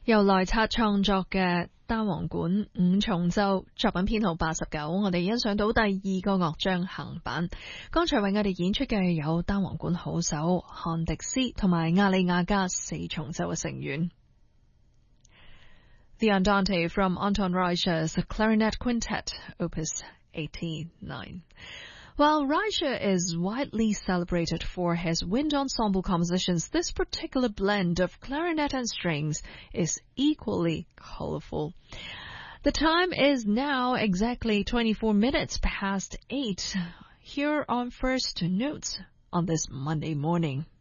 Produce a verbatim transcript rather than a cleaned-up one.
由萊察創作嘅單簧管五重奏作品編號八十九，我哋欣賞到第二個樂章行板。剛才為我哋演出嘅有單簧管好手漢迪斯同埋亞利亞加四重奏嘅成員。The Andante from Anton Reicher's Clarinet Quintet, Opus eighty-nine. While Reicher is widely celebrated for his wind ensemble compositions, this particular blend of clarinet and strings is equally colorful. The time is now exactly twenty-four minutes past eight. Here are first notes on this Monday morning.